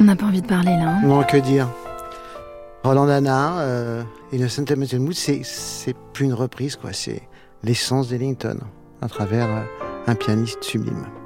n'a pas envie de parler là. Non, que dire. Roland Dana, Innocent Amateur Mood, c'est plus une reprise, quoi. C'est l'essence d'Ellington, à travers un pianiste sublime.